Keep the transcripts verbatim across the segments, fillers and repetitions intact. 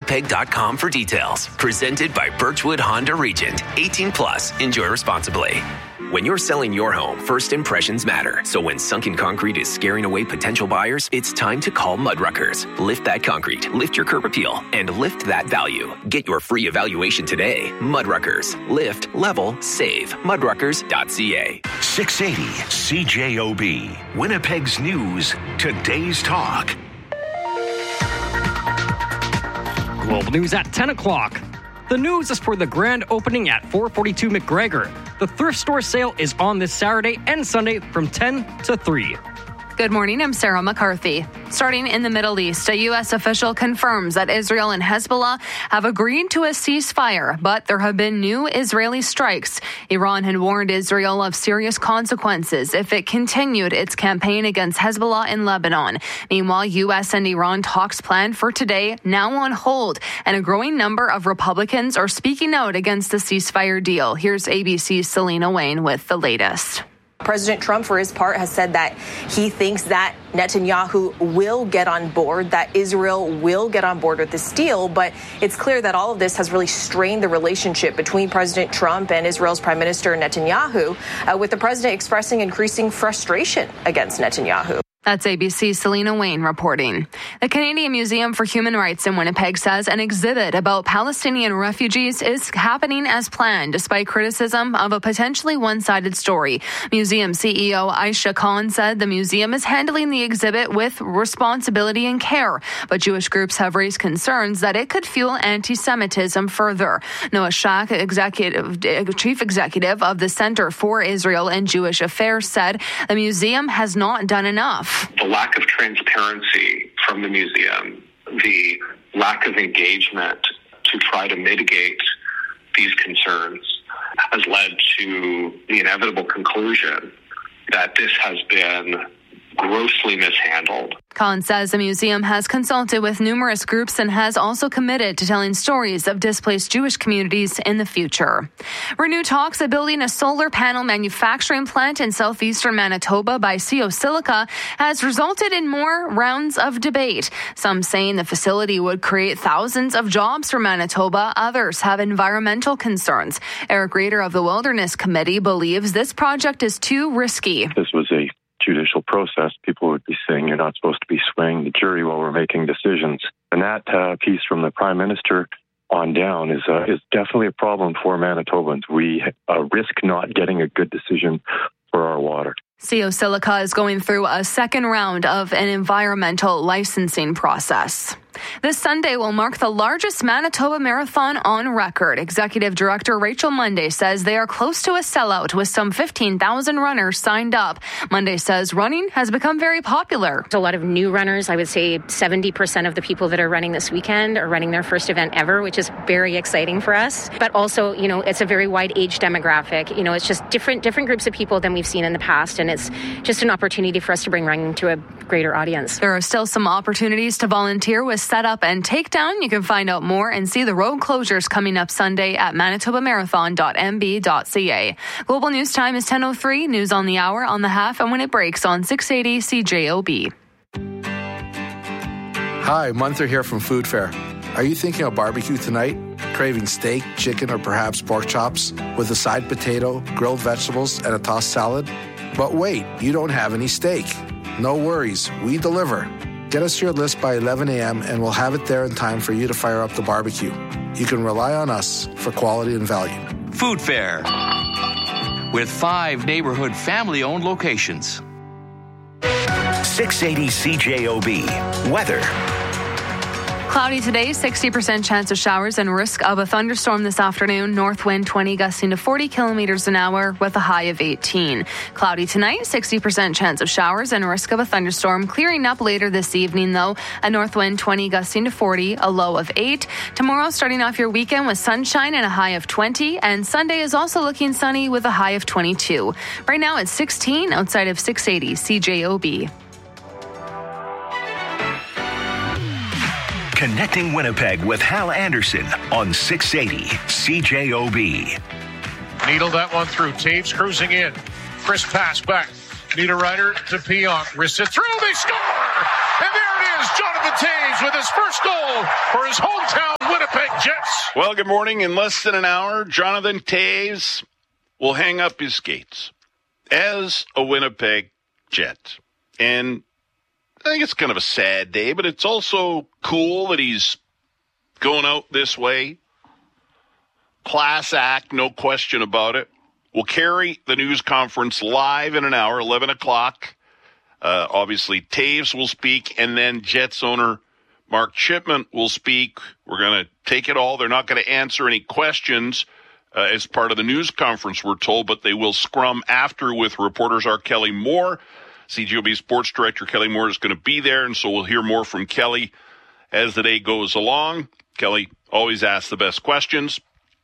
winnipeg dot com for details. Presented by Birchwood Honda Regent. eighteen plus. Enjoy responsibly. When you're selling your home, first impressions matter. So when sunken concrete is scaring away potential buyers, it's time to call Mudruckers. Lift that concrete, lift your curb appeal, and lift that value. Get your free evaluation today. Mudruckers. Lift, level, save. mudruckers dot c a. six eighty C J O B. Winnipeg's News. Today's Talk. Global News at ten o'clock. The news is for the grand opening at four forty-two McGregor. The thrift store sale is on this Saturday and Sunday from ten to three. Good morning, I'm Sarah McCarthy. Starting in the Middle East, a U S official confirms that Israel and Hezbollah have agreed to a ceasefire, but there have been new Israeli strikes. Iran had warned Israel of serious consequences if it continued its campaign against Hezbollah in Lebanon. Meanwhile, U S and Iran talks planned for today now on hold, and a growing number of Republicans are speaking out against the ceasefire deal. Here's A B C's Selena Wayne with the latest. President Trump, for his part, has said that he thinks that Netanyahu will get on board, that Israel will get on board with this deal. But it's clear that all of this has really strained the relationship between President Trump and Israel's Prime Minister Netanyahu, uh, with the president expressing increasing frustration against Netanyahu. That's A B C's Selena Wayne reporting. The Canadian Museum for Human Rights in Winnipeg says an exhibit about Palestinian refugees is happening as planned, despite criticism of a potentially one-sided story. Museum C E O Aisha Khan said the museum is handling the exhibit with responsibility and care, but Jewish groups have raised concerns that it could fuel anti-Semitism further. Noah Shach, executive, chief executive of the Center for Israel and Jewish Affairs, said the museum has not done enough. The lack of transparency from the museum, the lack of engagement to try to mitigate these concerns has led to the inevitable conclusion that this has been grossly mishandled. Khan says the museum has consulted with numerous groups and has also committed to telling stories of displaced Jewish communities in the future. Renew talks of building a solar panel manufacturing plant in southeastern Manitoba by C O Silica has resulted in more rounds of debate. Some saying the facility would create thousands of jobs for Manitoba. Others have environmental concerns. Eric Rader of the Wilderness Committee believes this project is too risky. This was a judicial process. People would be saying you're not supposed to be swaying the jury while we're making decisions. And that uh, piece from the Prime Minister on down is uh, is definitely a problem for Manitobans. We uh, risk not getting a good decision for our water. C O Silica is going through a second round of an environmental licensing process. This Sunday will mark the largest Manitoba Marathon on record. Executive Director Rachel Monday says they are close to a sellout with some fifteen thousand runners signed up. Monday says running has become very popular. There's a lot of new runners. I would say seventy percent of the people that are running this weekend are running their first event ever, which is very exciting for us. But also, you know, it's a very wide age demographic. You know, it's just different different groups of people than we've seen in the past, and it's just an opportunity for us to bring running to a greater audience. There are still some opportunities to volunteer with setup and takedown. You can find out more and see the road closures coming up Sunday at manitoba marathon dot m b dot c a. Global News Time is ten oh three. News on the hour, on the half, and when it breaks on six eighty C J O B. Hi, Munther here from Food Fair. Are you thinking of barbecue tonight? Craving steak, chicken, or perhaps pork chops with a side potato, grilled vegetables, and a tossed salad? But wait, you don't have any steak. No worries, we deliver. Get us your list by eleven a.m. and we'll have it there in time for you to fire up the barbecue. You can rely on us for quality and value. Food Fair, with five neighborhood family-owned locations. six eighty C J O B. Weather. Cloudy today, sixty percent chance of showers and risk of a thunderstorm this afternoon. North wind twenty gusting to forty kilometers an hour with a high of eighteen. Cloudy tonight, sixty percent chance of showers and risk of a thunderstorm. Clearing up later this evening, though. A north wind twenty gusting to forty, a low of eight. Tomorrow, starting off your weekend with sunshine and a high of twenty. And Sunday is also looking sunny with a high of twenty-two. Right now, it's sixteen outside of six eighty C J O B. Connecting Winnipeg with Hal Anderson on six eighty C J O B. Needle that one through. Taves cruising in. Crisp pass back. Niederreiter to Pionk. Wrists it through. They score! And there it is. Jonathan Taves with his first goal for his hometown Jets. Well, good morning. In less than an hour, Jonathan Toews will hang up his skates as a Winnipeg Jet. And I think it's kind of a sad day, but it's also cool that he's going out this way. Class act, no question about it. We'll carry the news conference live in an hour, eleven o'clock. Uh, obviously, Toews will speak, and then Jets owner Mark Chipman will speak. We're going to take it all. They're not going to answer any questions uh, as part of the news conference, we're told, but they will scrum after with reporters. Our Kelly Moore, C J O B Sports Director Kelly Moore, is going to be there, and so we'll hear more from Kelly as the day goes along. Kelly always asks the best questions.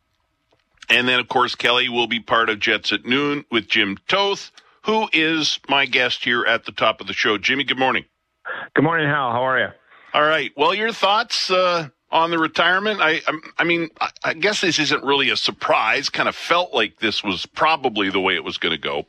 And then, of course, Kelly will be part of Jets at Noon with Jim Toth, who is my guest here at the top of the show. Jimmy, good morning. Good morning, Hal. How are you? All right. Well, your thoughts uh, on the retirement? I, I mean, I guess this isn't really a surprise. Kind of felt like this was probably the way it was going to go.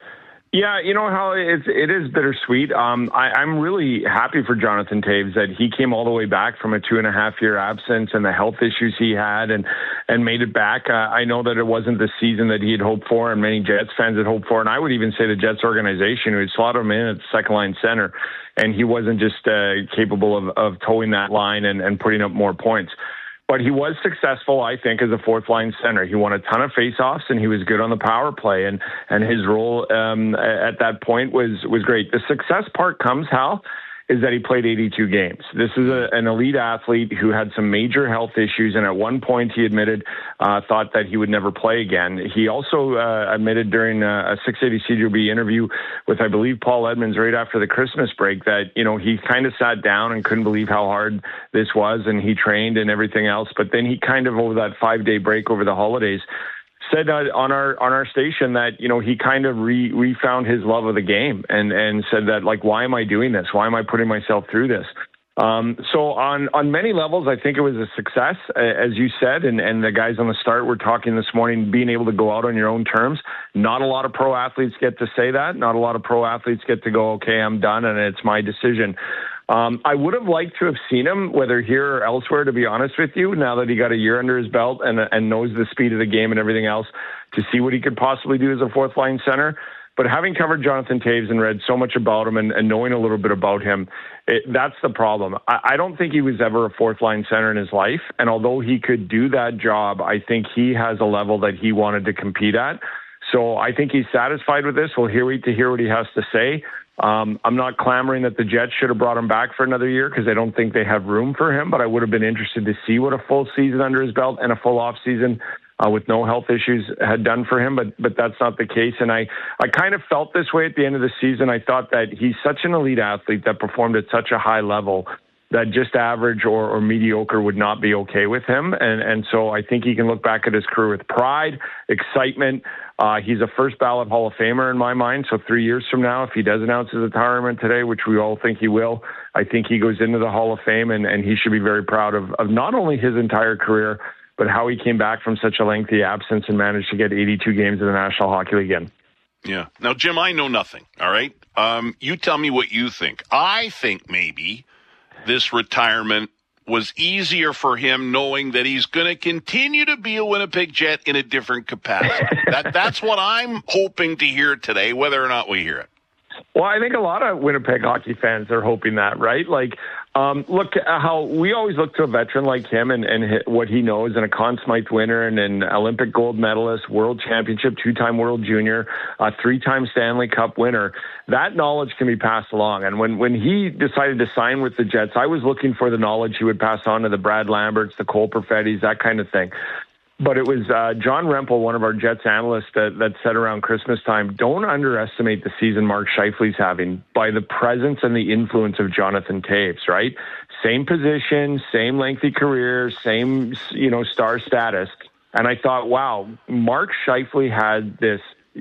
Yeah, you know how it's it is bittersweet. Um, I, I'm really happy for Jonathan Toews that he came all the way back from a two and a half year absence and the health issues he had, and and made it back. Uh, I know that it wasn't the season that he had hoped for, and many Jets fans had hoped for, and I would even say the Jets organization who had slotted him in at the second line center, and he wasn't just uh, capable of of towing that line and, and putting up more points. But he was successful, I think, as a fourth-line center. He won a ton of faceoffs, and he was good on the power play, and and his role um, at that point was was great. The success part comes, Hal, is that he played eighty-two games. This is a, an elite athlete who had some major health issues, and at one point he admitted, uh, thought that he would never play again. He also uh, admitted during a, a six eighty C J O B interview with, I believe, Paul Edmonds right after the Christmas break that, you know, he kind of sat down and couldn't believe how hard this was, and he trained and everything else. But then he kind of, over that five-day break over the holidays, said uh, on our on our station that, you know, he kind of re, re found his love of the game and, and said that, like, why am I doing this? Why am I putting myself through this? Um, so on, on many levels, I think it was a success, as you said, and, and the guys on the start were talking this morning, being able to go out on your own terms. Not a lot of pro athletes get to say that. Not a lot of pro athletes get to go, okay, I'm done, and it's my decision. Um, I would have liked to have seen him, whether here or elsewhere, to be honest with you, now that he got a year under his belt and, and knows the speed of the game and everything else, to see what he could possibly do as a fourth-line center. But having covered Jonathan Toews and read so much about him and, and knowing a little bit about him, it, that's the problem. I, I don't think he was ever a fourth-line center in his life. And although he could do that job, I think he has a level that he wanted to compete at. So I think he's satisfied with this. We'll hear, wait to hear what he has to say. Um, I'm not clamoring that the Jets should have brought him back for another year because I don't think they have room for him, but I would have been interested to see what a full season under his belt and a full off season uh, with no health issues had done for him, but but that's not the case. And I, I kind of felt this way at the end of the season. I thought that he's such an elite athlete that performed at such a high level that just average or, or mediocre would not be okay with him. And, and so I think he can look back at his career with pride, excitement. Uh, he's a first ballot Hall of Famer in my mind. So three years from now, if he does announce his retirement today, which we all think he will, I think he goes into the Hall of Fame, and, and he should be very proud of, of not only his entire career, but how he came back from such a lengthy absence and managed to get eighty-two games in the National Hockey League again. Yeah. Now, Jim, I know nothing. All right. Um, you tell me what you think. I think maybe this retirement was easier for him knowing that he's going to continue to be a Winnipeg Jet in a different capacity. that That's what I'm hoping to hear today, whether or not we hear it. Well, I think a lot of Winnipeg hockey fans are hoping that, right? Like, um, look how we always look to a veteran like him and, and what he knows, and a Conn Smythe winner and an Olympic gold medalist, world championship, two-time world junior, a three-time Stanley Cup winner. That knowledge can be passed along. And when, when he decided to sign with the Jets, I was looking for the knowledge he would pass on to the Brad Lamberts, the Cole Perfettis, that kind of thing. But it was uh, John Rempel, one of our Jets analysts, that, that said around Christmas time, don't underestimate the season Mark Scheifele's having by the presence and the influence of Jonathan Toews, right? Same position, same lengthy career, same, you know, star status. And I thought, wow, Mark Scheifele had this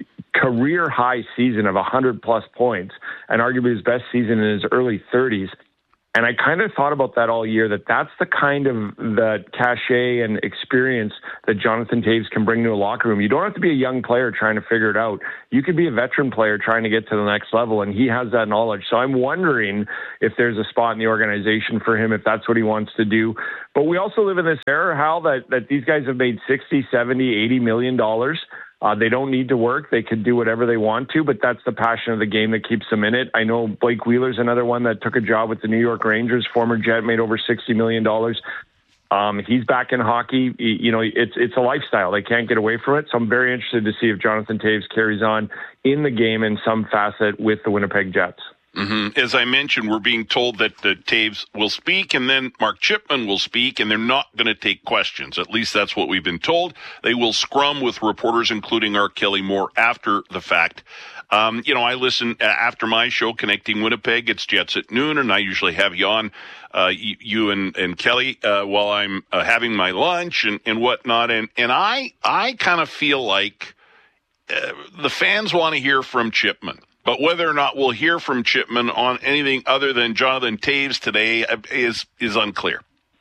career high season of one hundred plus points and arguably his best season in his early thirties. And I kind of thought about that all year, that that's the kind of the cachet and experience that Jonathan Toews can bring to a locker room. You don't have to be a young player trying to figure it out. You could be a veteran player trying to get to the next level, and he has that knowledge. So I'm wondering if there's a spot in the organization for him, if that's what he wants to do. But we also live in this era, Hal, that, that these guys have made sixty, seventy, eighty million dollars. Uh, they don't need to work. They can do whatever they want to, but that's the passion of the game that keeps them in it. I know Blake Wheeler's another one that took a job with the New York Rangers, former Jet, made over sixty million dollars. Um, he's back in hockey. You know, it's it's a lifestyle. They can't get away from it. So I'm very interested to see if Jonathan Toews carries on in the game in some facet with the Winnipeg Jets. Mm-hmm. As I mentioned, we're being told that the Toews will speak and then Mark Chipman will speak, and they're not going to take questions. At least that's what we've been told. They will scrum with reporters, including our Kelly Moore, after the fact. Um, you know, I listen uh, after my show, Connecting Winnipeg. It's Jets at noon, and I usually have you on, uh, you, you and, and Kelly, uh, while I'm uh, having my lunch and, and whatnot. And, and I, I kind of feel like uh, the fans want to hear from Chipman. But whether or not we'll hear from Chipman on anything other than Jonathan Toews today is is unclear.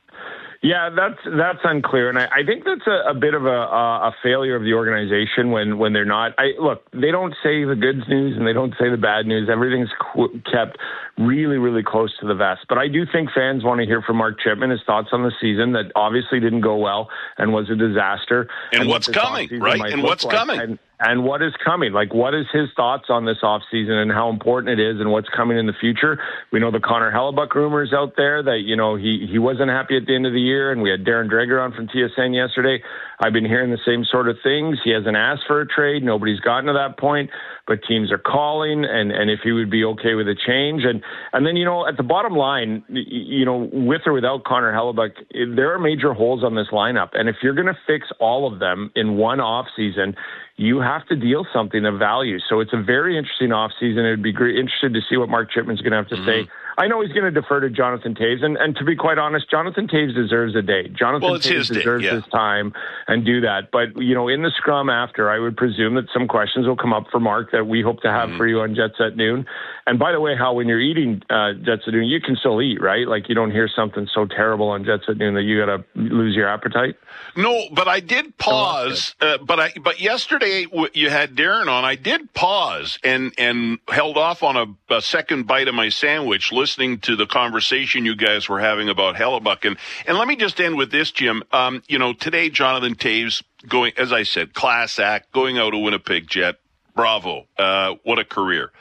Yeah, that's that's unclear, and I, I think that's a, a bit of a, a failure of the organization when, when they're not. I, look, they don't say the good news and they don't say the bad news. Everything's qu- kept really, really close to the vest. But I do think fans want to hear from Mark Chipman, his thoughts on the season that obviously didn't go well and was a disaster. And, and what's what coming, right? And what's like. coming. And, And what is coming? Like, what is his thoughts on this offseason and how important it is and what's coming in the future? We know the Connor Hellebuck rumors out there that, you know, he, he wasn't happy at the end of the year, and we had Darren Dreger on from T S N yesterday. I've been hearing the same sort of things. He hasn't asked for a trade. Nobody's gotten to that point, but teams are calling, and, and if he would be okay with a change. And, and then, you know, at the bottom line, you know, with or without Connor Hellebuck, there are major holes on this lineup. And if you're going to fix all of them in one offseason, you have to deal something of value. So it's a very interesting offseason. It would be great, interested to see what Mark Chipman's going to have to mm-hmm. say. I know he's going to defer to Jonathan Toews, and, and to be quite honest, Jonathan Toews deserves a day. Jonathan well, Toews his deserves day, yeah. his time and do that. But, you know, in the scrum after, I would presume that some questions will come up for Mark that we hope to have mm-hmm. for you on Jets at Noon. And by the way, Hal, when you're eating uh, Jets at Noon, you can still eat, right? Like, you don't hear something so terrible on Jets at Noon that you got to lose your appetite? No, but I did pause. Oh, uh, but I but yesterday w- you had Darren on. I did pause and, and held off on a, a second bite of my sandwich listening to the conversation you guys were having about Hellebuck. And, and let me just end with this, Jim. Um, you know, today, Jonathan Toews going, as I said, class act, going out a Winnipeg Jet. Bravo. Uh, what a career.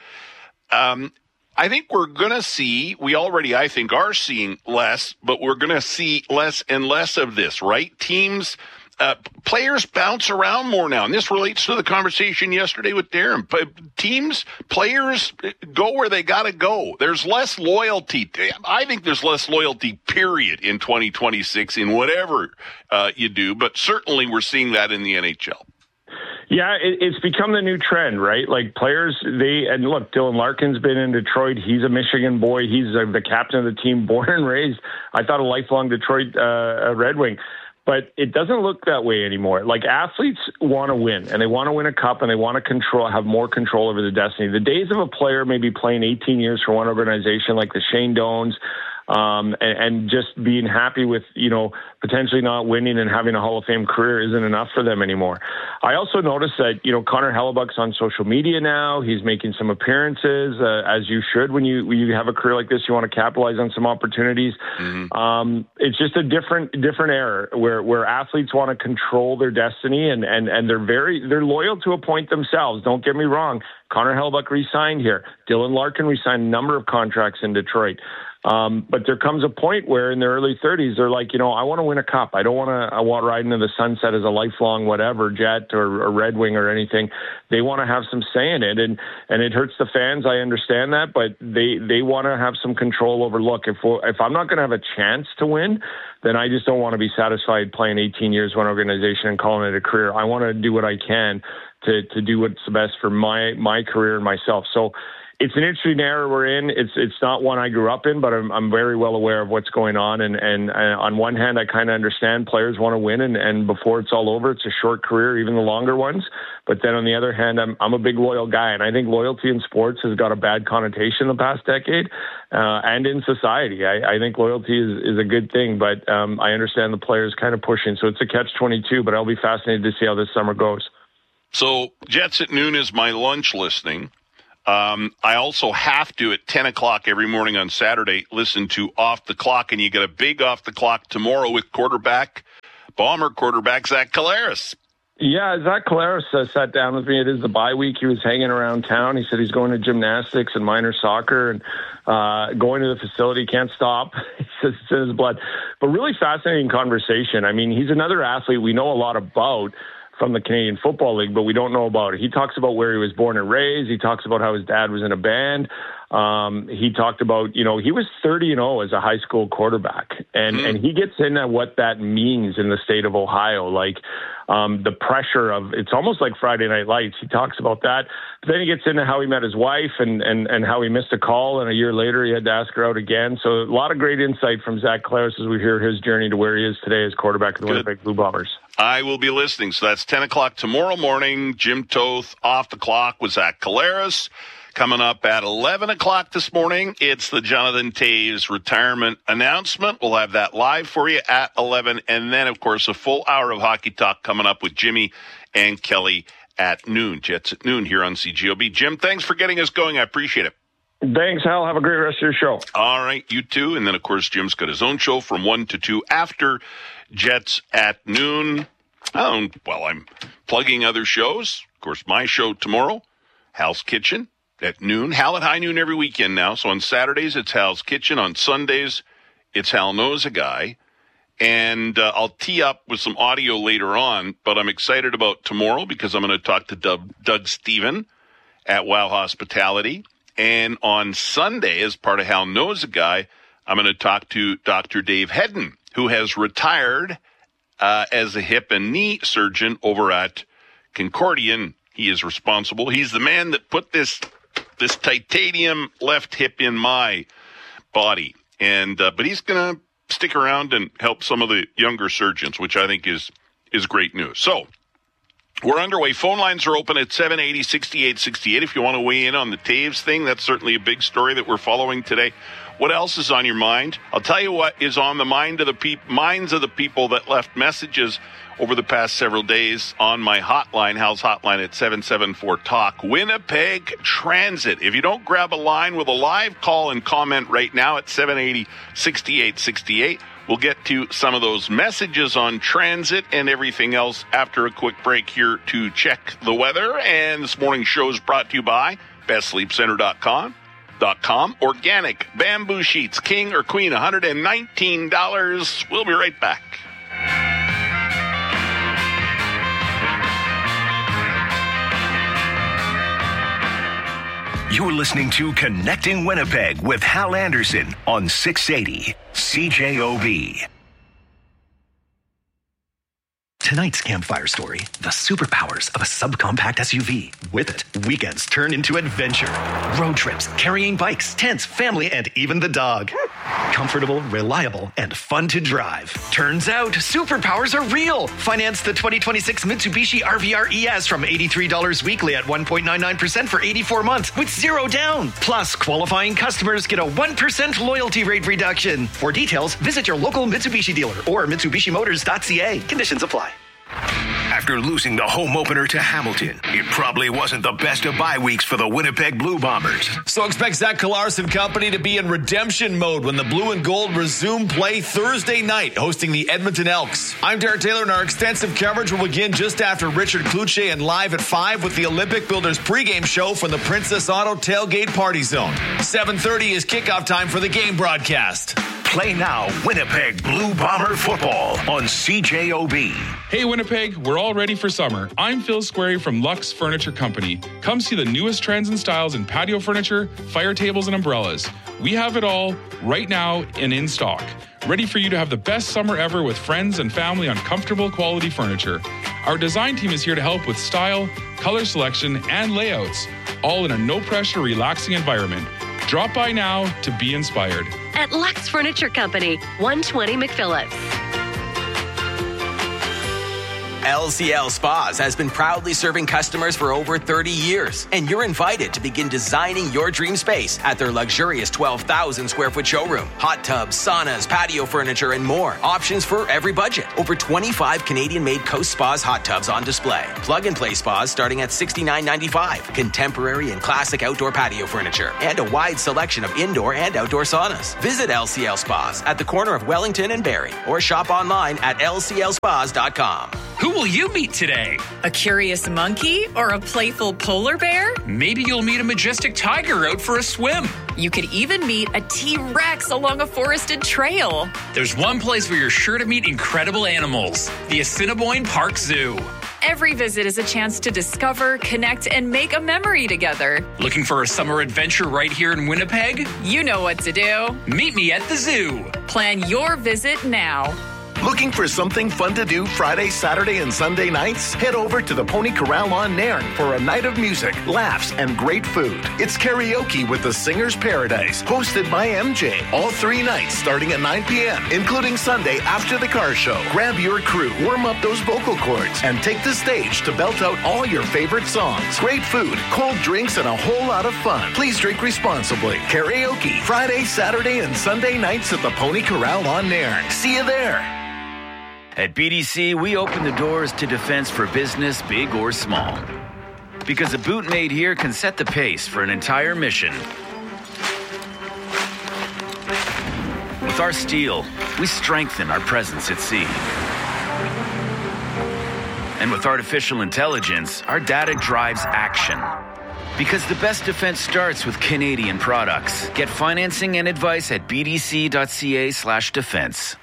Um, I think we're going to see, we already, I think, are seeing less, but we're going to see less and less of this, right? Teams, uh, players bounce around more now. And this relates to the conversation yesterday with Darren. But teams, players go where they got to go. There's less loyalty. I think there's less loyalty, period, in twenty twenty-six in whatever uh, you do. But certainly we're seeing that in the N H L. Yeah, it, it's become the new trend, right? Like players, they, and look, Dylan Larkin's been in Detroit. He's a Michigan boy. He's a, the captain of the team, born and raised, I thought, a lifelong Detroit uh, Red Wing. But it doesn't look that way anymore. Like athletes want to win, and they want to win a cup, and they want to control, have more control over their destiny. The days of a player maybe playing eighteen years for one organization, like the Shane Doans, Um, and, and just being happy with, you know, potentially not winning and having a Hall of Fame career isn't enough for them anymore. I also noticed that, you know, Connor Hellebuck's on social media now. He's making some appearances, uh, as you should when you when you have a career like this. You want to capitalize on some opportunities. Mm-hmm. Um, it's just a different different era where, where athletes want to control their destiny, and, and, and they're very they're loyal to a point themselves. Don't get me wrong. Connor Hellebuck re-signed here. Dylan Larkin re-signed a number of contracts in Detroit. Um, but there comes a point where in their early thirties, they're like, you know, I want to win a cup. I don't want to, I want to ride into the sunset as a lifelong whatever, Jet or, or Red Wing or anything. They want to have some say in it. And, and it hurts the fans. I understand that, but they, they want to have some control over, look, if, if I'm not going to have a chance to win, then I just don't want to be satisfied playing eighteen years one organization and calling it a career. I want to do what I can to, to do what's the best for my, my career and myself. So, it's an interesting era we're in. It's it's not one I grew up in, but I'm I'm very well aware of what's going on. And and, and on one hand, I kind of understand players want to win, and, and before it's all over, it's a short career, even the longer ones. But then on the other hand, I'm I'm a big loyal guy, and I think loyalty in sports has got a bad connotation the past decade, uh, and in society. I, I think loyalty is, is a good thing, but um, I understand the players kind of pushing. So it's a catch twenty-two, but I'll be fascinated to see how this summer goes. So Jets at noon is my lunch listening. Um, I also have to, at ten o'clock every morning on Saturday, listen to Off the Clock, and you get a big Off the Clock tomorrow with quarterback, Bomber quarterback, Zach Collaros. Yeah, Zach Collaros uh, sat down with me. It is the bye week. He was hanging around town. He said he's going to gymnastics and minor soccer and uh, going to the facility. Can't stop. He says it's in his blood. But really fascinating conversation. I mean, he's another athlete we know a lot about from the Canadian Football League, but we don't know about it. He talks about where he was born and raised. He talks about how his dad was in a band. Um, he talked about, you know, he was thirty and oh as a high school quarterback. And, mm. and he gets into what that means in the state of Ohio. Like, um, the pressure of, it's almost like Friday Night Lights. He talks about that. But then he gets into how he met his wife and, and, and how he missed a call. And a year later, he had to ask her out again. So a lot of great insight from Zach Collaros as we hear his journey to where he is today as quarterback of the Winnipeg Blue Bombers. I will be listening. So that's ten o'clock tomorrow morning. Jim Toth, Off the Clock with Zach Collaros. Coming up at eleven o'clock this morning, it's the Jonathan Toews retirement announcement. We'll have that live for you at eleven. And then, of course, a full hour of hockey talk coming up with Jimmy and Kelly at noon. Jets at noon here on C J O B. Jim, thanks for getting us going. I appreciate it. Thanks, Hal. Have a great rest of your show. All right, you too. And then, of course, Jim's got his own show from one to two after Jets at noon. Um, well, I'm plugging other shows. Of course, my show tomorrow, Hal's Kitchen at noon. Hal at high noon every weekend now. So on Saturdays, it's Hal's Kitchen. On Sundays, it's Hal Knows a Guy. And uh, I'll tee up with some audio later on, but I'm excited about tomorrow because I'm going to talk to Doug, Doug Steven at Wow Hospitality. And on Sunday, as part of Hal Knows a Guy, I'm going to talk to Doctor Dave Hedden, who has retired uh, as a hip and knee surgeon over at Concordian. He is responsible. He's the man that put this this titanium left hip in my body. And uh, but he's going to stick around and help some of the younger surgeons, which I think is is great news. So we're underway. Phone lines are open at seven eighty, sixty-eight sixty-eight. If you want to weigh in on the Toews thing, that's certainly a big story that we're following today. What else is on your mind? I'll tell you what is on the mind of the pe- minds of the people that left messages over the past several days on my hotline, Hal's hotline at seven seven four talk. Winnipeg Transit. If you don't grab a line with a live call and comment right now at seven eighty, sixty-eight sixty-eight, we'll get to some of those messages on transit and everything else after a quick break here to check the weather. And this morning's show is brought to you by best sleep center dot com. Com. Organic bamboo sheets, king or queen, one hundred nineteen dollars. We'll be right back. You're listening to Connecting Winnipeg with Hal Anderson on six eighty C J O B. Tonight's campfire story, the superpowers of a subcompact S U V. With it, weekends turn into adventure. Road trips, carrying bikes, tents, family, and even the dog. Comfortable, reliable, and fun to drive. Turns out, superpowers are real. Finance the twenty twenty-six Mitsubishi R V R E S from eighty-three dollars weekly at one point nine nine percent for eighty-four months with zero down. Plus, qualifying customers get a one percent loyalty rate reduction. For details, visit your local Mitsubishi dealer or Mitsubishi Motors dot C A. Conditions apply. After losing the home opener to Hamilton, it probably wasn't the best of bye weeks for the Winnipeg Blue Bombers. So expect Zach Collaros and company to be in redemption mode when the Blue and Gold resume play Thursday night, hosting the Edmonton Elks. I'm Derek Taylor, and our extensive coverage will begin just after Richard Cloutier and live at five with the Olympic Builders pregame show from the Princess Auto Tailgate Party Zone. seven thirty is kickoff time for the game broadcast. Play now Winnipeg Blue Bomber football on C J O B. Hey Winnipeg, we're all ready for summer. I'm Phil Squarey from Lux Furniture Company. Come see the newest trends and styles in patio furniture, fire tables, and umbrellas. We have it all right now and in stock. Ready for you to have the best summer ever with friends and family on comfortable quality furniture. Our design team is here to help with style, color selection, and layouts. all in a no-pressure, relaxing environment. Drop by now to be inspired. At Lux Furniture Company, one twenty McPhillips. L C L Spas has been proudly serving customers for over thirty years, and you're invited to begin designing your dream space at their luxurious twelve thousand square foot showroom. Hot tubs, saunas, patio furniture, and more. Options for every budget. Over twenty-five Canadian-made Coast Spas hot tubs on display. Plug-and-play spas starting at sixty-nine ninety-five. Contemporary and classic outdoor patio furniture, and a wide selection of indoor and outdoor saunas. Visit L C L Spas at the corner of Wellington and Barrie, or shop online at L C L spas dot com. Who will you meet today? A curious monkey or a playful polar bear? Maybe you'll meet a majestic tiger out for a swim. You could even meet a T-Rex along a forested trail. There's one place where you're sure to meet incredible animals, the Assiniboine Park Zoo. Every visit is a chance to discover, connect, and make a memory together. Looking for a summer adventure right here in Winnipeg? You know what to do. Meet me at the zoo. Plan your visit now. Looking for something fun to do Friday, Saturday, and Sunday nights? Head over to the Pony Corral on Nairn for a night of music, laughs, and great food. It's karaoke with the Singer's Paradise, hosted by M J. All three nights starting at nine p.m., including Sunday after the car show. Grab your crew, warm up those vocal cords, and take the stage to belt out all your favorite songs. Great food, cold drinks, and a whole lot of fun. Please drink responsibly. Karaoke, Friday, Saturday, and Sunday nights at the Pony Corral on Nairn. See you there. At B D C, we open the doors to defense for business, big or small. Because a boot made here can set the pace for an entire mission. With our steel, we strengthen our presence at sea. And with artificial intelligence, our data drives action. Because the best defense starts with Canadian products. Get financing and advice at bdc.ca slash defense.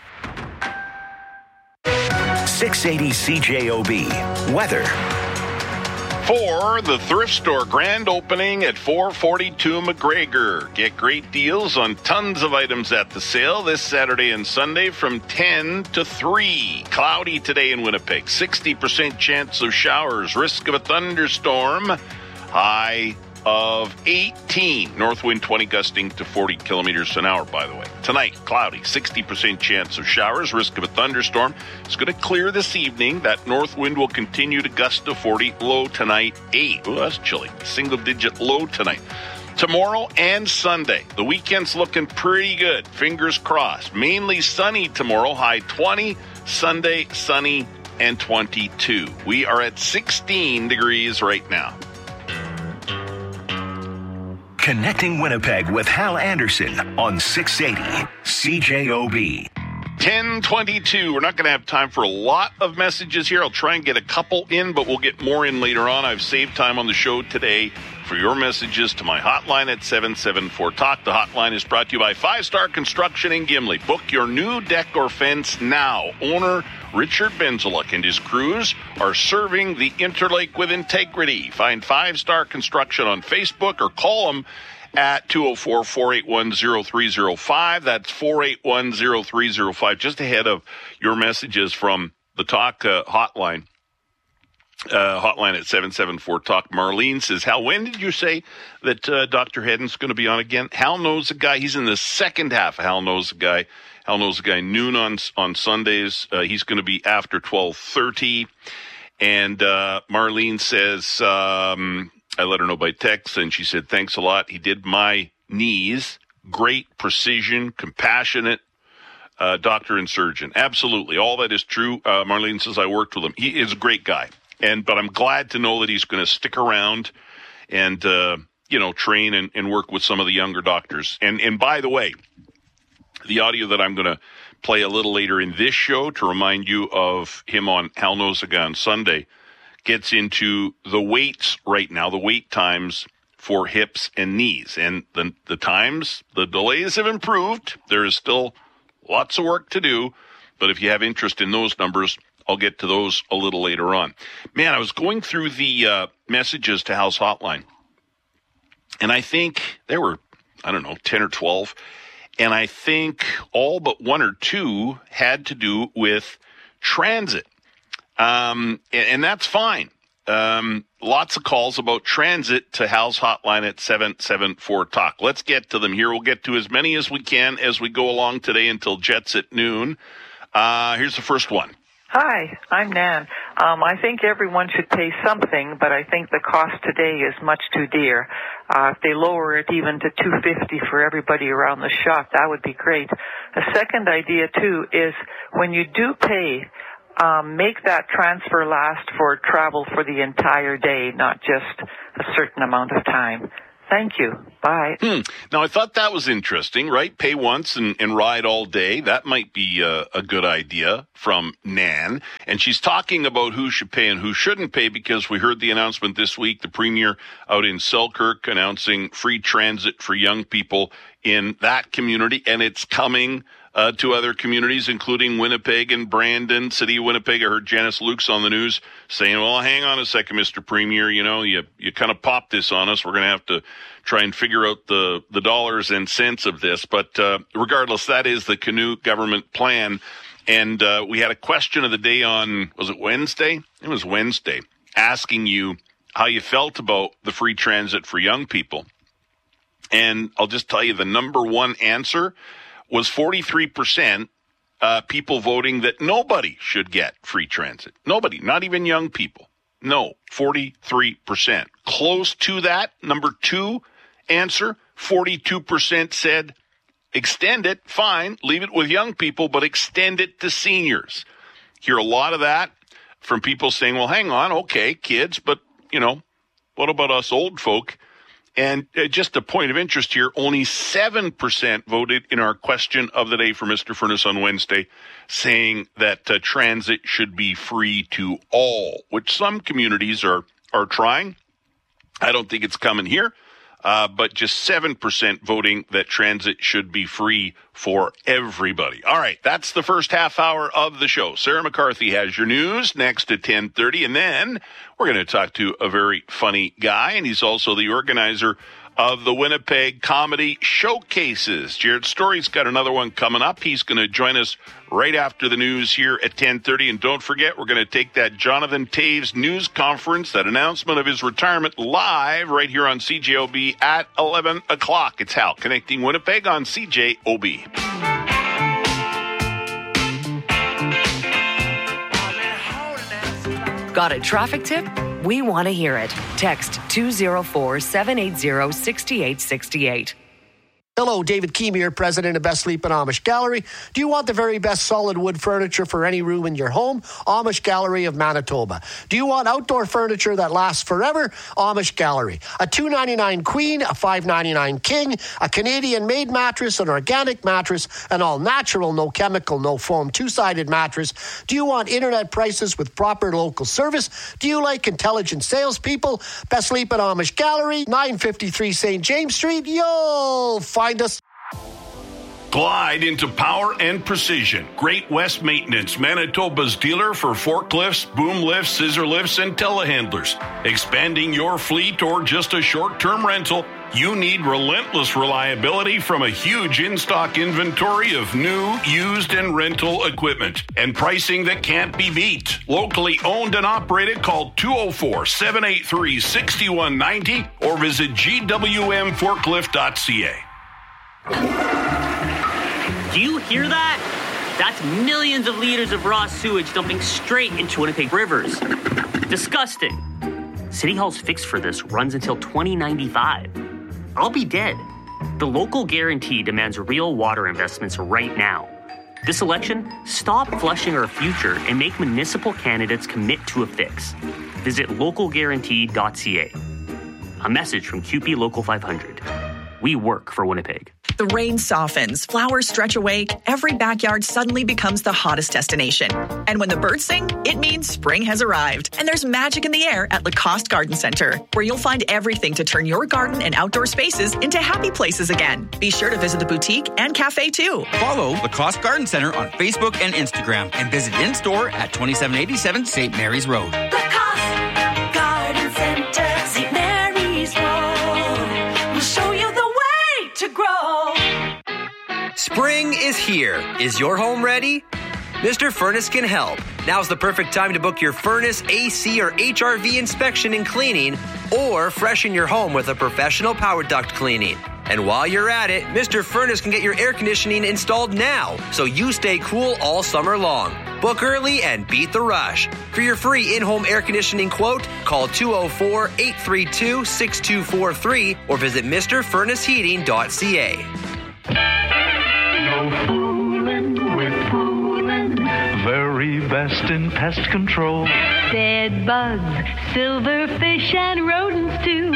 six eighty C J O B. Weather. For the thrift store grand opening at four forty-two McGregor. Get great deals on tons of items at the sale this Saturday and Sunday from ten to three. Cloudy today in Winnipeg. sixty percent chance of showers. Risk of a thunderstorm. High of eighteen. North wind twenty gusting to forty kilometers an hour, by the way. Tonight, cloudy, sixty percent chance of showers, risk of a thunderstorm. It's going to clear this evening. That north wind will continue to gust to forty. Low tonight, eight. Oh, that's chilly. Single digit low tonight. Tomorrow and Sunday. The weekend's looking pretty good. Fingers crossed. Mainly sunny tomorrow, high twenty. Sunday, sunny and twenty-two. We are at sixteen degrees right now. Connecting Winnipeg with Hal Anderson on six eighty C J O B. ten twenty-two. We're not going to have time for a lot of messages here. I'll try and get a couple in, but we'll get more in later on. I've saved time on the show today for your messages to my hotline at seven seven four talk. The hotline is brought to you by Five Star Construction in Gimli. Book your new deck or fence now. Owner Richard Benzaluk and his crews are serving the Interlake with integrity. Find Five Star Construction on Facebook or call them at two oh four, four eight one, oh three oh five. That's four eight one, oh three oh five. Just ahead of your messages from the Talk uh, hotline. Uh, hotline at seven seven four talk. Marlene says, Hal, when did you say that uh, Doctor Hedden's going to be on again? Hal Knows the Guy. He's in the second half of Hal Knows the Guy. Hal Knows the Guy noon on on Sundays. Uh, he's going to be after twelve thirty. And uh, Marlene says, um, I let her know by text, and she said, thanks a lot. He did my knees. Great precision, compassionate uh, doctor and surgeon. Absolutely. All that is true. Uh, Marlene says, I worked with him. He is a great guy. And but I'm glad to know that he's going to stick around and, uh, you know, train and, and work with some of the younger doctors. And, and by the way, the audio that I'm going to play a little later in this show to remind you of him on Hal Knows the Guy on Sunday gets into the weights right now, the wait times for hips and knees. And the, the times, the delays have improved. There is still lots of work to do. But if you have interest in those numbers, I'll get to those a little later on. Man, I was going through the uh, messages to Hal's hotline, and I think there were, I don't know, ten or twelve, and I think all but one or two had to do with transit, um, and, and that's fine. Um, lots of calls about transit to Hal's hotline at seven seven four talk. Let's get to them here. We'll get to as many as we can as we go along today until Jets at noon. Uh, here's the first one. Hi, I'm Nan. Um, I think everyone should pay something, but I think the cost today is much too dear. Uh, if they lower it even to two hundred fifty dollars for everybody around the shop, that would be great. A second idea, too, is when you do pay, um, make that transfer last for travel for the entire day, not just a certain amount of time. Thank you. Bye. Hmm. Now, I thought that was interesting, right? Pay once and, and ride all day. That might be a, a good idea from Nan. And she's talking about who should pay and who shouldn't pay because we heard the announcement this week, the premier out in Selkirk announcing free transit for young people in that community. And it's coming uh, to other communities, including Winnipeg and Brandon, City of Winnipeg. I heard Janice Lukes on the news saying, well, hang on a second, Mister Premier. You know, you, you kind of popped this on us. We're going to have to try and figure out the, the dollars and cents of this. But uh, regardless, that is the Canoe government plan. And uh, we had a question of the day on, was it Wednesday? It was Wednesday, asking you how you felt about the free transit for young people. And I'll just tell you the number one answer was forty-three percent uh, people voting that nobody should get free transit. Nobody, not even young people. No, forty-three percent. Close to that, number two answer, forty-two percent said extend it, fine, leave it with young people, but extend it to seniors. Hear a lot of that from people saying, well, hang on, okay, kids, but, you know, what about us old folk? And uh, just a point of interest here, only seven percent voted in our question of the day for Mister Furness on Wednesday, saying that uh, transit should be free to all, which some communities are, are trying. I don't think it's coming here, uh, but just seven percent voting that transit should be free for everybody. All right, that's the first half hour of the show. Sarah McCarthy has your news next at ten thirty, and then we're going to talk to a very funny guy, and he's also the organizer of the Winnipeg Comedy Showcases. Jared Story's got another one coming up. He's going to join us right after the news here at ten thirty. And don't forget, we're going to take that Jonathan Toews news conference, that announcement of his retirement, live right here on C J O B at eleven o'clock. It's Hal connecting Winnipeg on C J O B. Got a traffic tip? We want to hear it. Text two oh four, seven eight zero, six eight six eight. Hello, David Keem here, president of Best Sleep and Amish Gallery. Do you want the very best solid wood furniture for any room in your home? Amish Gallery of Manitoba. Do you want outdoor furniture that lasts forever? Amish Gallery. A two ninety-nine queen, a five ninety-nine king, a Canadian-made mattress, an organic mattress, an all-natural, no chemical, no foam, two-sided mattress. Do you want internet prices with proper local service? Do you like intelligent salespeople? Best Sleep and Amish Gallery, nine fifty-three Saint James Street. You'll find us. Glide into power and precision. Great West Maintenance, Manitoba's dealer for forklifts, boom lifts, scissor lifts, and telehandlers. Expanding your fleet or just a short-term rental, you need relentless reliability from a huge in-stock inventory of new, used, and rental equipment. And pricing that can't be beat. Locally owned and operated, call two oh four, seven eight three, six one nine oh or visit g w m forklift dot c a. Do you hear that? That's millions of liters of raw sewage dumping straight into Winnipeg rivers. Disgusting. City Hall's fix for this runs until twenty ninety-five. I'll be dead. The local guarantee demands real water investments right now. This election, stop flushing our future and make municipal candidates commit to a fix. Visit local guarantee dot c a. A message from Q P Local five hundred. We work for Winnipeg. The rain softens, flowers stretch awake, every backyard suddenly becomes the hottest destination. And when the birds sing, it means spring has arrived. And there's magic in the air at Lacoste Garden Center, where you'll find everything to turn your garden and outdoor spaces into happy places again. Be sure to visit the boutique and cafe too. Follow Lacoste Garden Center on Facebook and Instagram and visit in-store at twenty-seven eighty-seven Saint Mary's Road. Lacoste Garden Center, Saint Mary's Road. We'll show you the way to grow. Spring is here. Is your home ready? Mister Furnace can help. Now's the perfect time to book your furnace, A C, or H R V inspection and cleaning, or freshen your home with a professional power duct cleaning. And while you're at it, Mister Furnace can get your air conditioning installed now, so you stay cool all summer long. Book early and beat the rush. For your free in-home air conditioning quote, call two oh four, eight three two, six two four three or visit Mr Furnace Heating dot c a. No fooling with fooling, very best in pest control. Bed bugs, silverfish, and rodents too.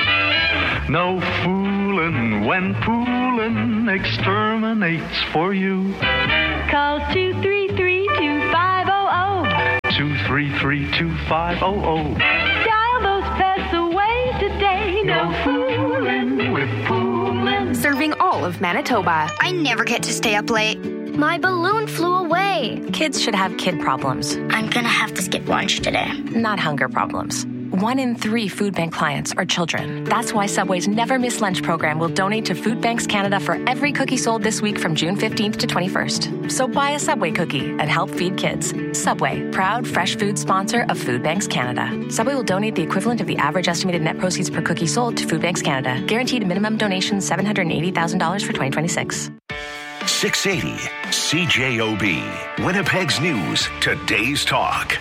No fooling when pooling exterminates for you. Call two three three, two five zero zero. two three three, two five zero zero. Dial those pests away today. No fooling with pooling. Serving all of Manitoba. I never get to stay up late. My balloon flew away. Kids should have kid problems. I'm gonna have to skip lunch today. Not hunger problems. One in three food bank clients are children. That's why Subway's Never Miss Lunch program will donate to Food Banks Canada for every cookie sold this week from June fifteenth to twenty-first. So buy a Subway cookie and help feed kids. Subway, proud fresh food sponsor of Food Banks Canada. Subway will donate the equivalent of the average estimated net proceeds per cookie sold to Food Banks Canada. Guaranteed minimum donation seven hundred eighty thousand dollars for twenty twenty-six. six eighty C J O B, Winnipeg's News, today's talk.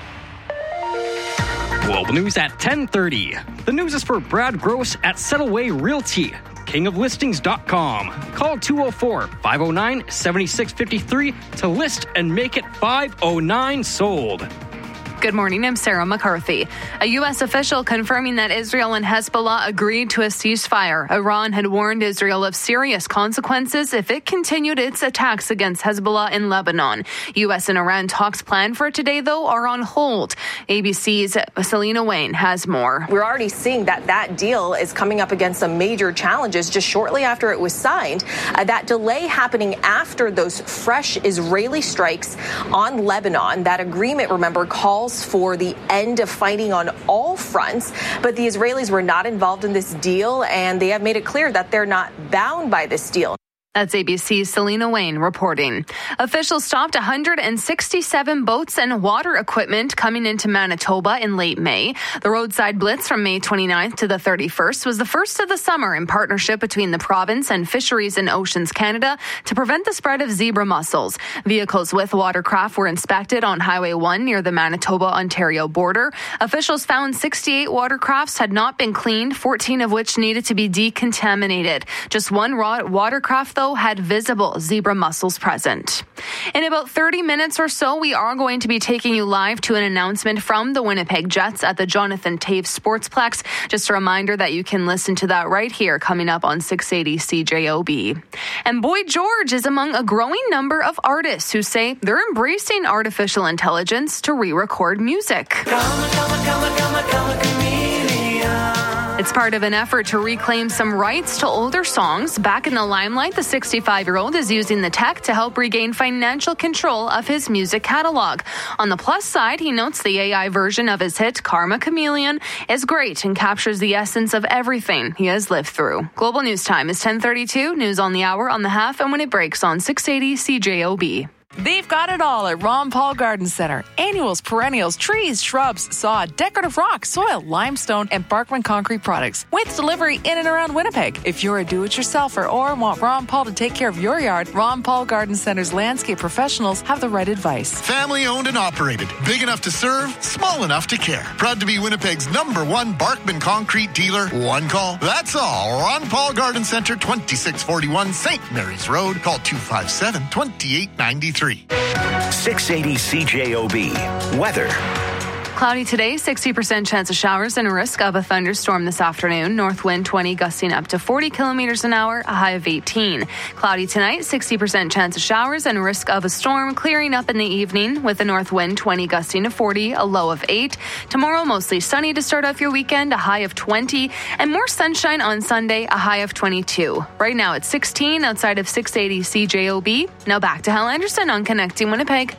Global News at ten thirty. The news is for Brad Gross at Settleway Realty, king of listings dot com. Call two oh four, five oh nine, seven six five three to list and make it five oh nine sold. Good morning, I'm Sarah McCarthy. A U S official confirming that Israel and Hezbollah agreed to a ceasefire. Iran had warned Israel of serious consequences if it continued its attacks against Hezbollah in Lebanon. U S and Iran talks planned for today, though, are on hold. A B C's Selena Wayne has more. We're already seeing that that deal is coming up against some major challenges just shortly after it was signed. Uh, that delay happening after those fresh Israeli strikes on Lebanon. That agreement, remember, calls for the end of fighting on all fronts, but the Israelis were not involved in this deal, and they have made it clear that they're not bound by this deal. That's A B C's Selena Wayne reporting. Officials stopped one hundred sixty-seven boats and water equipment coming into Manitoba in late May. The roadside blitz from May twenty-ninth to the thirty-first was the first of the summer in partnership between the province and Fisheries and Oceans Canada to prevent the spread of zebra mussels. Vehicles with watercraft were inspected on Highway one near the Manitoba-Ontario border. Officials found sixty-eight watercrafts had not been cleaned, fourteen of which needed to be decontaminated. Just one raw watercraft, though, had visible zebra mussels present. In about thirty minutes or so, we are going to be taking you live to an announcement from the Winnipeg Jets at the Jonathan Toews Sportsplex. Just a reminder that you can listen to that right here coming up on six eighty C J O B. And Boy George is among a growing number of artists who say they're embracing artificial intelligence to re-record music. It's part of an effort to reclaim some rights to older songs. Back in the limelight, the sixty-five-year-old is using the tech to help regain financial control of his music catalog. On the plus side, he notes the A I version of his hit, Karma Chameleon, is great and captures the essence of everything he has lived through. Global News Time is ten thirty-two, news on the hour, on the half, and when it breaks on six eighty C J O B. They've got it all at Ron Paul Garden Center. Annuals, perennials, trees, shrubs, sod, decorative rock, soil, limestone, and Barkman concrete products with delivery in and around Winnipeg. If you're a do-it-yourselfer or want Ron Paul to take care of your yard, Ron Paul Garden Center's landscape professionals have the right advice. Family owned and operated. Big enough to serve, small enough to care. Proud to be Winnipeg's number one Barkman concrete dealer. One call. That's all. Ron Paul Garden Center, twenty-six forty-one Saint Mary's Road. Call two five seven, two eight nine three. six eighty C J O B. Weather. Cloudy today, sixty percent chance of showers and a risk of a thunderstorm this afternoon. North wind twenty, gusting up to forty kilometers an hour, a high of eighteen. Cloudy tonight, sixty percent chance of showers and a risk of a storm, clearing up in the evening with a north wind twenty, gusting to forty, a low of eight. Tomorrow, mostly sunny to start off your weekend, a high of twenty, and more sunshine on Sunday, a high of twenty-two. Right now it's sixteen outside of six eighty C J O B. Now back to Hal Anderson on Connecting Winnipeg.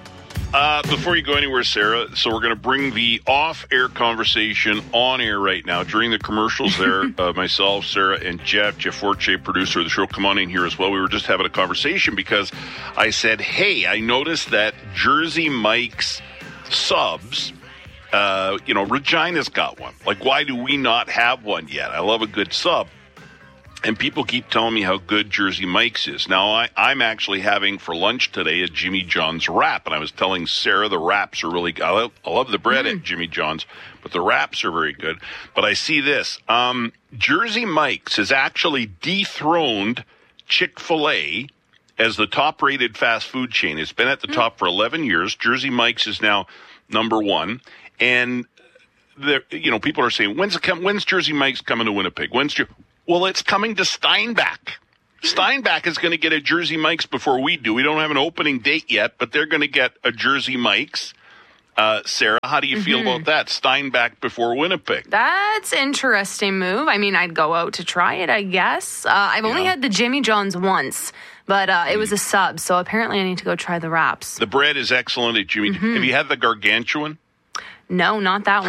Uh, before you go anywhere, Sarah, so we're going to bring the off-air conversation on air right now. During the commercials there, uh, myself, Sarah, and Jeff, Jeff Forche, producer of the show, come on in here as well. We were just having a conversation because I said, hey, I noticed that Jersey Mike's subs, uh, you know, Regina's got one. Like, why do we not have one yet? I love a good sub. And people keep telling me how good Jersey Mike's is. Now, I, I'm actually having for lunch today a Jimmy John's wrap. And I was telling Sarah the wraps are really good. I love, I love the bread mm. at Jimmy John's, but the wraps are very good. But I see this. Um, Jersey Mike's has actually dethroned Chick-fil-A as the top-rated fast food chain. It's been at the mm. top for eleven years. Jersey Mike's is now number one. And, there, you know, people are saying, when's, it come, when's Jersey Mike's coming to Winnipeg? When's your... Well, it's coming to Steinbach. Steinbach is going to get a Jersey Mike's before we do. We don't have an opening date yet, but they're going to get a Jersey Mike's. Uh, Sarah, how do you mm-hmm. feel about that? Steinbach before Winnipeg. That's interesting move. I mean, I'd go out to try it, I guess. Uh, I've only yeah. had the Jimmy John's once, but uh, it was a sub, so apparently I need to go try the wraps. The bread is excellent at Jimmy. Mm-hmm. Have you had the gargantuan? No, not that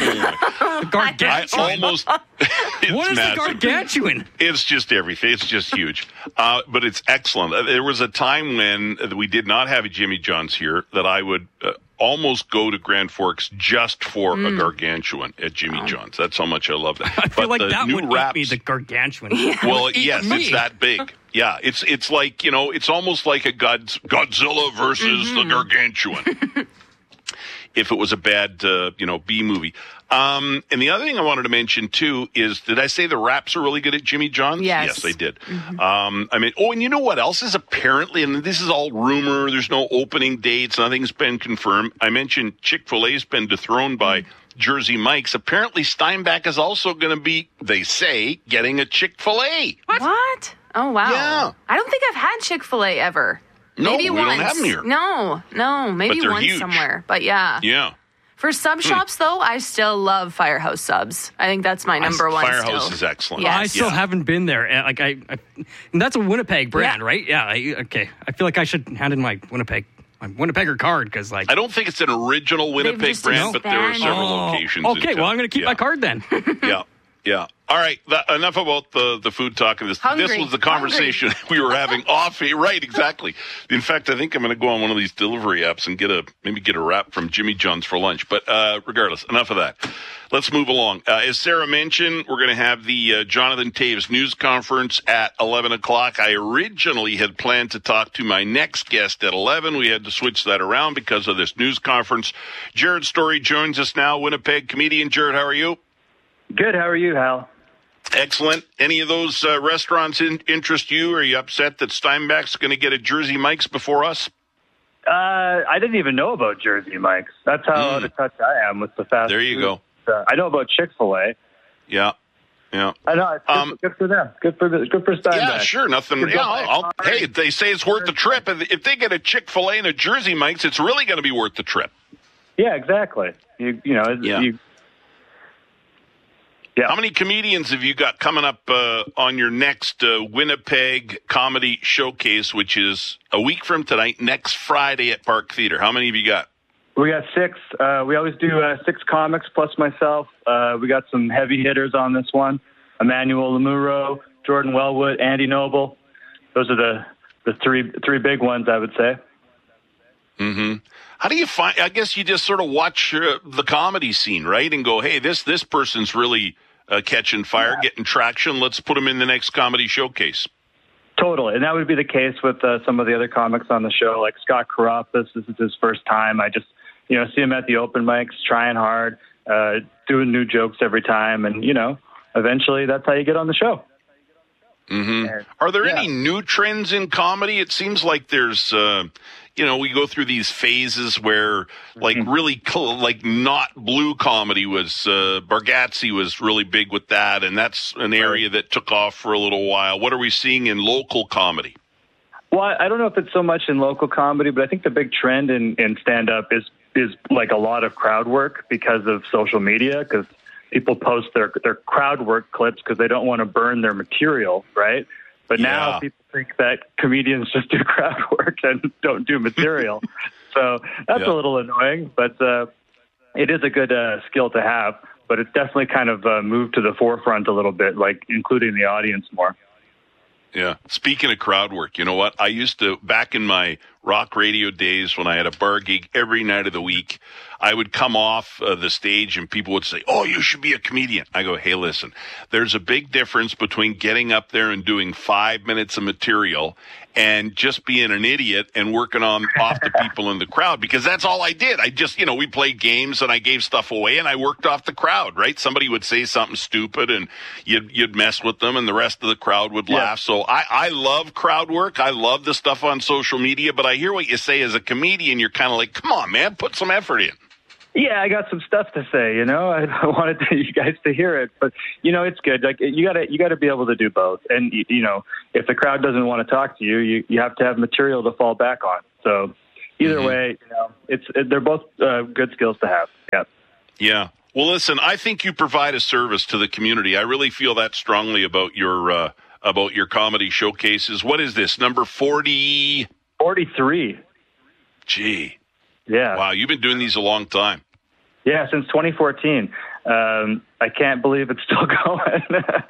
one. Gargantuan? I almost... What is massive. The gargantuan? It's just everything. It's just huge. Uh, but it's excellent. Uh, there was a time when we did not have a Jimmy John's here that I would uh, almost go to Grand Forks just for mm. a gargantuan at Jimmy oh. John's. That's how much I love that. I feel but like the that new would wraps, be the gargantuan. Yeah. Well, yes, me. It's that big. Yeah, it's it's like, you know, it's almost like a God's, Godzilla versus mm-hmm. the gargantuan. If it was a bad, uh, you know, B movie. Um, and the other thing I wanted to mention, too, is, did I say the wraps are really good at Jimmy John's? Yes. Yes, they did. Mm-hmm. Um, I mean, oh, and you know what else is apparently, and this is all rumor, there's no opening dates, nothing's been confirmed. I mentioned Chick-fil-A's been dethroned by mm-hmm. Jersey Mike's. Apparently, Steinbach is also going to be, they say, getting a Chick-fil-A. What? What? Oh, wow. Yeah. I don't think I've had Chick-fil-A ever. No, maybe we once. don't have them here. No, no, maybe once huge. somewhere. But yeah. Yeah. For sub shops, though, I still love Firehouse subs. I think that's my number I, one. Firehouse still. is excellent. Yes. I still yeah. haven't been there. Like I, I and that's a Winnipeg brand, yeah. right? Yeah. I, okay. I feel like I should hand in my Winnipeg, my Winnipegger card because, like, I don't think it's an original Winnipeg brand, but there are several oh, locations. Okay. In well, town. I'm going to keep yeah. my card then. yeah. Yeah. All right. That, enough about the, the food talk. This Hungry. This was the conversation Hungry. we were having off. Right. Exactly. In fact, I think I'm going to go on one of these delivery apps and get a maybe get a wrap from Jimmy John's for lunch. But uh, regardless, enough of that. Let's move along. Uh, as Sarah mentioned, we're going to have the uh, Jonathan Toews news conference at eleven o'clock. I originally had planned to talk to my next guest at eleven. We had to switch that around because of this news conference. Jared Story joins us now, Winnipeg comedian. Jared, how are you? Good. How are you, Hal? Excellent. Any of those uh, restaurants in, interest you? Are you upset that Steinbach's going to get a Jersey Mike's before us? Uh, I didn't even know about Jersey Mike's. That's how mm. out of touch I am with the fast There you food. go. Uh, I know about Chick-fil-A. Yeah. Yeah. I know. It's good, um, good for them. Good for the, good for Steinbach. Yeah, sure. Nothing. Yeah, I'll, I'll, hey, they say it's worth the trip. If they get a Chick-fil-A and a Jersey Mike's, it's really going to be worth the trip. Yeah, exactly. You, you know, yeah. you, Yeah. How many comedians have you got coming up uh, on your next uh, Winnipeg Comedy Showcase, which is a week from tonight, next Friday at Park Theatre? How many have you got? We got six. Uh, we always do uh, six comics plus myself. Uh, we got some heavy hitters on this one. Emmanuel Lemuro, Jordan Wellwood, Andy Noble. Those are the, the three three big ones, I would say. Mm-hmm. How do you find, I guess you just sort of watch uh, the comedy scene, right? And go, hey, this this person's really uh, catching fire, yeah. getting traction. Let's put them in the next comedy showcase. Totally. And that would be the case with uh, some of the other comics on the show, like Scott Carafas. This is his first time. I just, you know, see him at the open mics, trying hard, uh, doing new jokes every time. And, you know, eventually that's how you get on the show. Mm-hmm. And, Are there yeah. any new trends in comedy? It seems like there's, uh, you know, we go through these phases where, like, mm-hmm. really, cl- like, not blue comedy was, uh, Bargatze was really big with that, and that's an area that took off for a little while. What are we seeing in local comedy? Well, I don't know if it's so much in local comedy, but I think the big trend in, in stand-up is, is, like, a lot of crowd work because of social media, because people post their their crowd work clips because they don't want to burn their material, right? But now yeah. people think that comedians just do crowd work and don't do material. So that's Yeah. a little annoying, but uh, it is a good uh, skill to have. But it's definitely kind of uh, moved to the forefront a little bit, like including the audience more. Yeah. Speaking of crowd work, you know what? I used to, back in my rock radio days when I had a bar gig every night of the week, I would come off uh, the stage and people would say, oh, you should be a comedian. I go, hey, listen, there's a big difference between getting up there and doing five minutes of material and just being an idiot and working on off the people in the crowd, because that's all I did. I just, you know, we played games and I gave stuff away and I worked off the crowd, right? Somebody would say something stupid and you'd, you'd mess with them and the rest of the crowd would laugh. Yeah. So I, I love crowd work. I love the stuff on social media, but I hear what you say as a comedian. You're kind of like, come on, man, put some effort in. Yeah, I got some stuff to say, you know. I wanted to, you guys to hear it, but you know, it's good. Like you got to, you got to be able to do both. And you, you know, if the crowd doesn't want to talk to you, you, you have to have material to fall back on. So either mm-hmm. way, you know, it's they're both uh, good skills to have. Yeah. Yeah. Well, listen, I think you provide a service to the community. I really feel that strongly about your uh, about your comedy showcases. What is this, number forty? forty-three. Gee. Yeah. Wow, you've been doing these a long time. Yeah, since twenty fourteen. Um, I can't believe it's still going.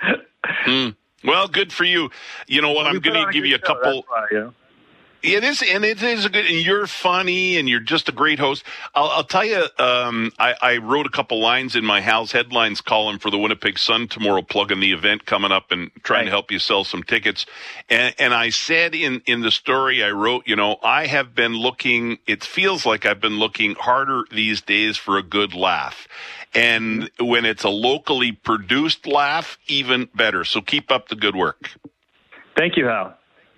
mm. Well, good for you. You know what? Well, I'm going to give you a show, couple. Why, yeah. It is, and it is a good, and you're funny, and you're just a great host. I'll, I'll tell you, um, I, I wrote a couple lines in my Hal's Headlines column for the Winnipeg Sun tomorrow, plugging the event coming up and trying right. to help you sell some tickets. And, and I said in, in the story I wrote, you know, I have been looking, it feels like I've been looking harder these days for a good laugh. And when it's a locally produced laugh, even better. So keep up the good work. Thank you, Hal.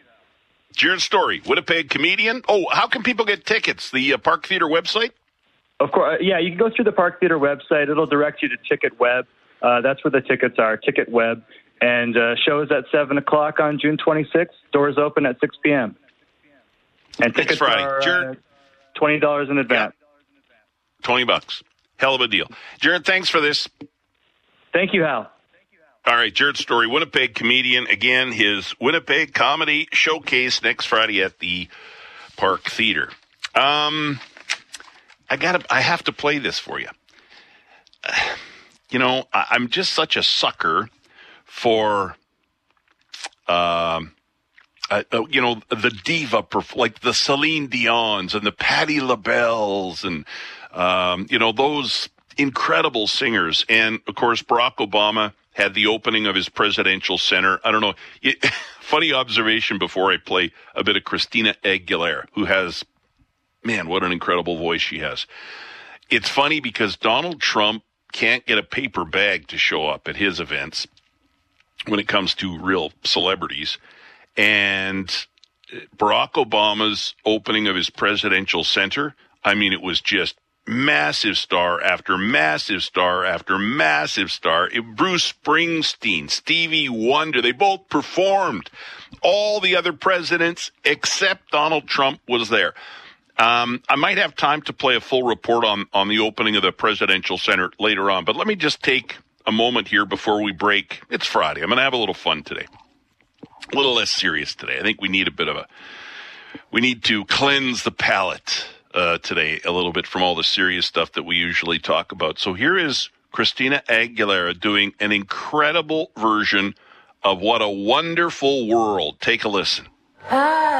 Jared Story, Winnipeg comedian. Oh, how can people get tickets? The uh, Park Theatre website? Of course. Yeah, you can go through the Park Theatre website. It'll direct you to Ticket Web. Uh, that's where the tickets are, Ticket Web. And uh, show is at seven o'clock on June twenty-sixth. Doors open at six p.m. And tickets Friday. are Jared, uh, twenty dollars in advance. Yeah. twenty bucks. Hell of a deal. Jared, thanks for this. Thank you, Hal. All right, Jared Story, Winnipeg comedian. Again, his Winnipeg Comedy Showcase next Friday at the Park Theatre. Um, I got I have to play this for you. Uh, you know, I, I'm just such a sucker for, um, uh, uh, you know, the diva, perf- like the Celine Dion's and the Patti LaBelle's and, um, you know, those incredible singers. And, of course, Barack Obama had the opening of his presidential center. I don't know. It, funny observation before I play a bit of Christina Aguilera, who has, man, what an incredible voice she has. It's funny because Donald Trump can't get a paper bag to show up at his events when it comes to real celebrities. And Barack Obama's opening of his presidential center, I mean, it was just massive star after massive star after massive star. It, Bruce Springsteen, Stevie Wonder, they both performed. All the other presidents except Donald Trump was there. Um, I might have time to play a full report on, on the opening of the presidential center later on, but let me just take a moment here before we break. It's Friday. I'm going to have a little fun today. A little less serious today. I think we need a bit of a, we need to cleanse the palate Uh, today a little bit from all the serious stuff that we usually talk about. So here is Christina Aguilera doing an incredible version of What a Wonderful World. Take a listen. Ah.